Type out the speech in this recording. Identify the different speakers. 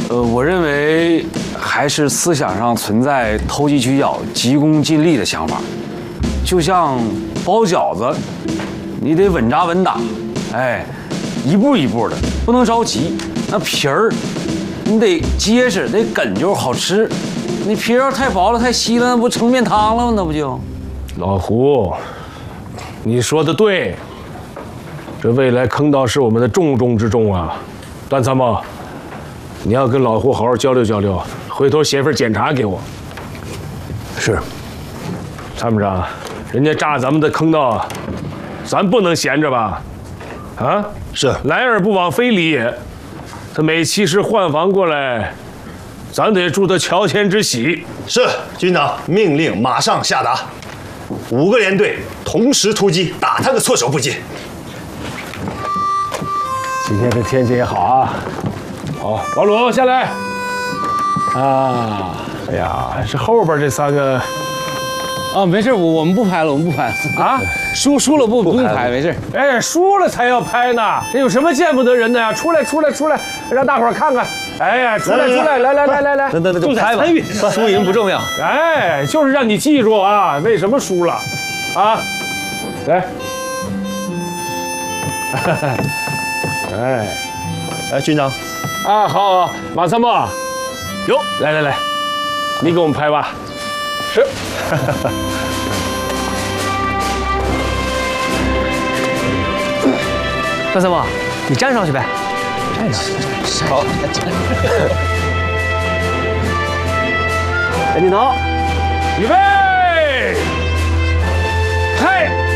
Speaker 1: 我认为还是思想上存在投机取巧、急功近利的想法。就像包饺子，你得稳扎稳打，哎，一步一步的，不能着急。那皮儿，你得结实，得哏就好吃。你皮儿要太薄了、太稀了，那不成面汤了吗？那不就？
Speaker 2: 老胡，你说的对，这未来坑道是我们的重中之重啊。段参谋，你要跟老胡好好交流交流，回头写份检查给我。
Speaker 3: 是，
Speaker 2: 参谋长，人家炸咱们的坑道，咱不能闲着吧？啊，
Speaker 3: 是，
Speaker 2: 来而不往非礼也。他每期是换防过来，咱得祝他乔迁之喜。
Speaker 3: 是，军长命令马上下达，5个连队同时突击，打他个措手不及。
Speaker 2: 今天这天气也好啊。好，王鲁下来。啊，哎呀，这后边这3个。
Speaker 1: 啊，没事，我们不拍了，我们不拍了啊。输了不用拍，没事。
Speaker 2: 哎，输了才要拍呢，这有什么见不得人的呀？出来，让大伙儿看看。哎呀，出来，来，
Speaker 1: 那就拍吧，输赢不重要。
Speaker 2: 哎，就是让你记住啊，为什么输了啊？来，
Speaker 3: 哎，军长，
Speaker 2: 啊，好，马参谋，哟，来，你给我们拍吧。是。
Speaker 4: 段参谋，你站上去呗，站上去。好。
Speaker 2: 点镜头，预备，开。